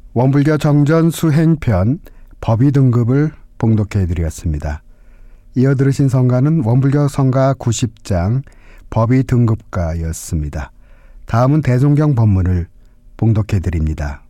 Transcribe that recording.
원불교 정전 수행편 법의 등급을 봉독해드렸습니다. 이어 들으신 성가는 원불교 성가 90장 법의 등급가였습니다. 다음은 대종경 법문을 봉독해드립니다.